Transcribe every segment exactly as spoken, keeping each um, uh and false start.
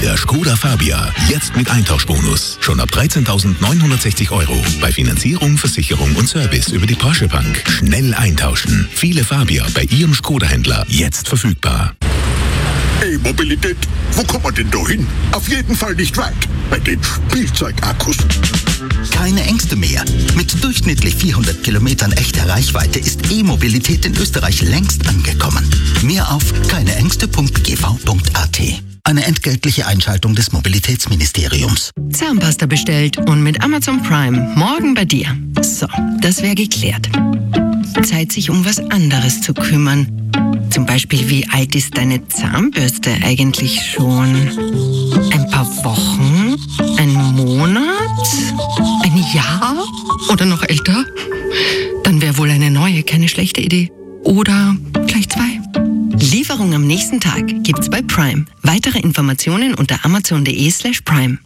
Der Skoda Fabia, jetzt mit Eintauschbonus. Schon ab dreizehntausendneunhundertsechzig Euro. Bei Finanzierung, Versicherung und Service über die Porsche Bank. Schnell eintauschen. Viele Fabia bei Ihrem Skoda-Händler jetzt verfügbar. E-Mobilität, wo kommt man denn da hin? Auf jeden Fall nicht weit. Bei den Spielzeugakkus. Keine Ängste mehr. Mit durchschnittlich vierhundert Kilometern echter Reichweite ist E-Mobilität in Österreich längst angekommen. Mehr auf keineängste punkt g v punkt a t. Eine entgeltliche Einschaltung des Mobilitätsministeriums. Zahnpasta bestellt und mit Amazon Prime morgen bei dir. So, das wäre geklärt. Zeit, sich um was anderes zu kümmern. Zum Beispiel, wie alt ist deine Zahnbürste eigentlich schon? Ein paar Wochen? Ein Monat? Ein Jahr? Oder noch älter? Dann wäre wohl eine neue keine schlechte Idee. Oder gleich zwei. Lieferung am nächsten Tag gibt's bei Prime. Weitere Informationen unter amazon.de slash prime.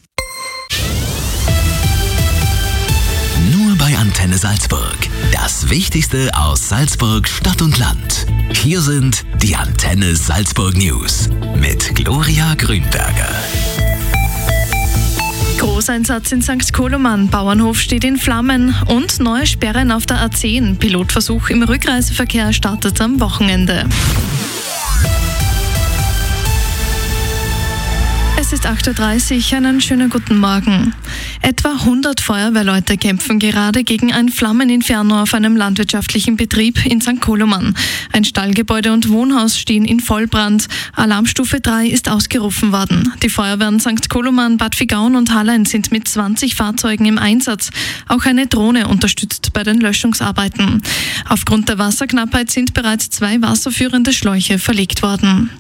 Nur bei Antenne Salzburg. Das Wichtigste aus Salzburg, Stadt und Land. Hier sind die Antenne Salzburg News mit Gloria Grünberger. Großeinsatz in Sankt Koloman, Bauernhof steht in Flammen und neue Sperren auf der A zehn. Pilotversuch im Rückreiseverkehr startet am Wochenende. Es ist acht Uhr dreißig, einen schönen guten Morgen. Etwa hundert Feuerwehrleute kämpfen gerade gegen ein Flammeninferno auf einem landwirtschaftlichen Betrieb in Sankt Koloman. Ein Stallgebäude und Wohnhaus stehen in Vollbrand. Alarmstufe drei ist ausgerufen worden. Die Feuerwehren Sankt Koloman, Bad Vigaun und Hallein sind mit zwanzig Fahrzeugen im Einsatz. Auch eine Drohne unterstützt bei den Löschungsarbeiten. Aufgrund der Wasserknappheit sind bereits zwei wasserführende Schläuche verlegt worden.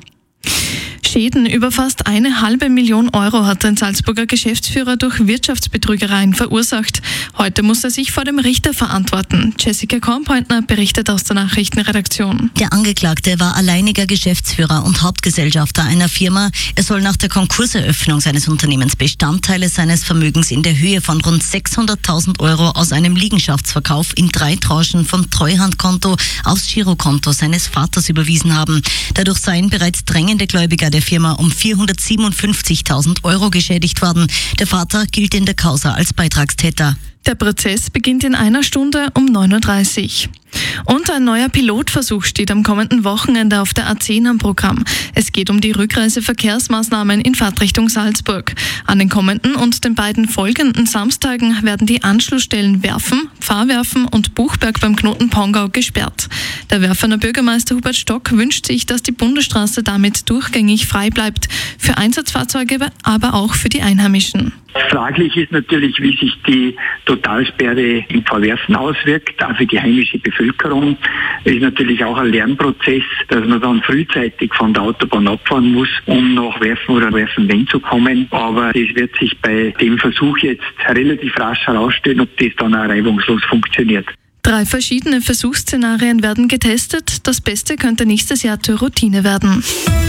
Schäden über fast eine halbe Million Euro hat ein Salzburger Geschäftsführer durch Wirtschaftsbetrügereien verursacht. Heute muss er sich vor dem Richter verantworten. Jessica Kornpointner berichtet aus der Nachrichtenredaktion. Der Angeklagte war alleiniger Geschäftsführer und Hauptgesellschafter einer Firma. Er soll nach der Konkurseröffnung seines Unternehmens Bestandteile seines Vermögens in der Höhe von rund sechshunderttausend Euro aus einem Liegenschaftsverkauf in drei Tranchen vom Treuhandkonto aufs Girokonto seines Vaters überwiesen haben. Dadurch seien bereits drängende Gläubiger der Firma um vierhundertsiebenundfünfzigtausend Euro geschädigt worden. Der Vater gilt in der Causa als Beitragstäter. Der Prozess beginnt in einer Stunde um neun Uhr dreißig. Und ein neuer Pilotversuch steht am kommenden Wochenende auf der A zehn am Programm. Es geht um die Rückreiseverkehrsmaßnahmen in Fahrtrichtung Salzburg. An den kommenden und den beiden folgenden Samstagen werden die Anschlussstellen Werfen, Pfarrwerfen und Buchberg beim Knoten Pongau gesperrt. Der Werfener Bürgermeister Hubert Stock wünscht sich, dass die Bundesstraße damit durchgängig frei bleibt. Für Einsatzfahrzeuge, aber auch für die Einheimischen. Fraglich ist natürlich, wie sich die Totalsperre im Verwerfen auswirkt, auch für die heimische Bevölkerung. Es ist natürlich auch ein Lernprozess, dass man dann frühzeitig von der Autobahn abfahren muss, um nach Werfen oder Werfen zu kommen. Aber es wird sich bei dem Versuch jetzt relativ rasch herausstellen, ob das dann auch reibungslos funktioniert. Drei verschiedene Versuchsszenarien werden getestet. Das Beste könnte nächstes Jahr zur Routine werden.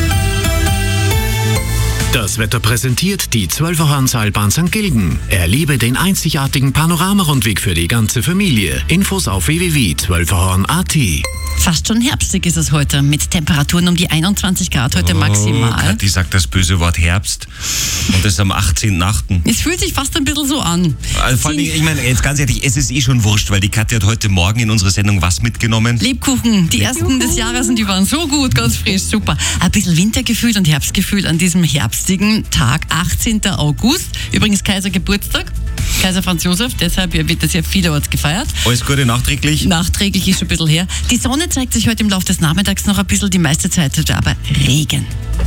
Das Wetter präsentiert die Zwölferhorn-Seilbahn Sankt Gilgen. Erlebe den einzigartigen Panoramarundweg für die ganze Familie. Infos auf w w w punkt zwölferhorn punkt a t. Fast schon herbstig ist es heute, mit Temperaturen um die einundzwanzig Grad heute oh, maximal. Kathi sagt das böse Wort Herbst und das am achtzehnten achten Es fühlt sich fast ein bisschen so an. Also vor allem, ich meine, jetzt ganz ehrlich, es ist eh schon wurscht, weil die Kathi hat heute Morgen in unsere Sendung was mitgenommen? Lebkuchen, die ersten Juhu. des Jahres und die waren so gut, ganz frisch, super. Ein bisschen Wintergefühl und Herbstgefühl an diesem herbstigen Tag, achtzehnten August. Übrigens Kaiser Geburtstag, Kaiser Franz Josef, deshalb wird das ja vielerorts gefeiert. Alles Gute nachträglich? Nachträglich ist schon ein bisschen her. Die Sonne zeigt sich heute im Laufe des Nachmittags noch ein bisschen, die meiste Zeit wird aber Regen.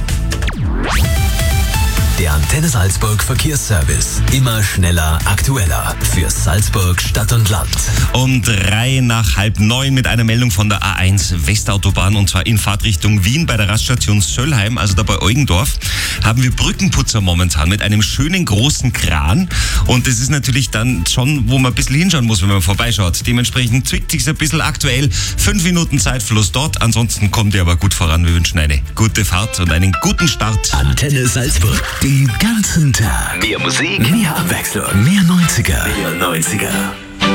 Der Antenne Salzburg Verkehrsservice. Immer schneller, aktueller. Für Salzburg, Stadt und Land. Um drei nach halb neun mit einer Meldung von der A eins Westautobahn und zwar in Fahrtrichtung Wien bei der Raststation Söllheim, also da bei Eugendorf, haben wir Brückenputzer momentan mit einem schönen großen Kran und das ist natürlich dann schon, wo man ein bisschen hinschauen muss, wenn man vorbeischaut. Dementsprechend zwickt sich's ein bisschen aktuell. Fünf Minuten Zeitverlust dort, ansonsten kommt ihr aber gut voran. Wir wünschen eine gute Fahrt und einen guten Start. Antenne Salzburg. Den ganzen Tag. Mehr Musik, mehr Abwechslung, mehr neunziger. Mehr neunziger.